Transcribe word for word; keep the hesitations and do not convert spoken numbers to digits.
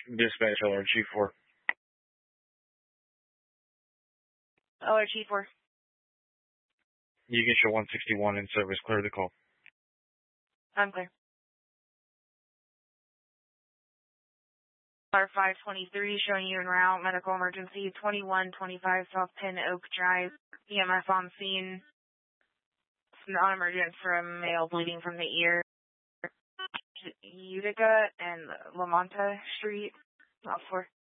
Dispatch L R G four. L R G four. You get your one sixty-one in service. Clear the call. I'm clear. R five twenty-three showing you en route. Medical emergency twenty-one twenty-five South Pin Oak Drive. E M S on scene. It's non-emergent from male bleeding from the ear. Utica and Lamonta Street. Not for.